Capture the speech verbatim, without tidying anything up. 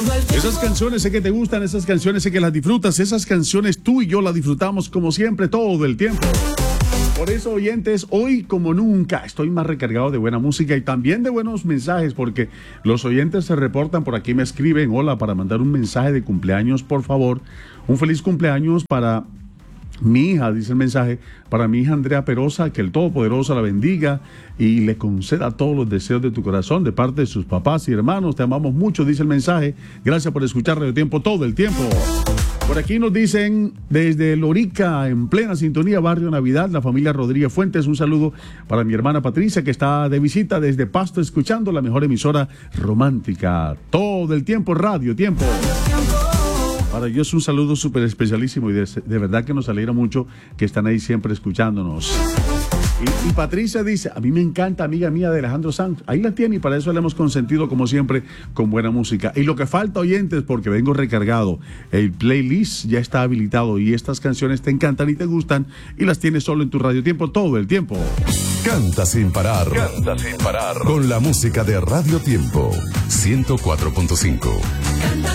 Esas canciones sé que te gustan, esas canciones sé que las disfrutas, esas canciones tú y yo las disfrutamos como siempre todo el tiempo. Por eso, oyentes, hoy como nunca estoy más recargado de buena música y también de buenos mensajes, porque los oyentes se reportan por aquí, me escriben, hola, para mandar un mensaje de cumpleaños, por favor, un feliz cumpleaños para mi hija, dice el mensaje, para mi hija Andrea Perosa, que el Todopoderoso la bendiga y le conceda todos los deseos de tu corazón de parte de sus papás y hermanos. Te amamos mucho, dice el mensaje. Gracias por escuchar Radio Tiempo todo el tiempo. Por aquí nos dicen desde Lorica, en plena sintonía, Barrio Navidad, la familia Rodríguez Fuentes. Un saludo para mi hermana Patricia, que está de visita desde Pasto, escuchando la mejor emisora romántica todo el tiempo, Radio Tiempo. Para ellos un saludo súper especialísimo y de, de verdad que nos alegra mucho que están ahí siempre escuchándonos. Y, y Patricia dice, a mí me encanta, amiga mía, de Alejandro Sanz. Ahí la tiene y para eso le hemos consentido como siempre con buena música. Y lo que falta, oyentes, porque vengo recargado, el playlist ya está habilitado y estas canciones te encantan y te gustan y las tienes solo en tu Radio Tiempo todo el tiempo. Canta sin parar. Canta sin parar. Con la música de Radio Tiempo ciento cuatro punto cinco.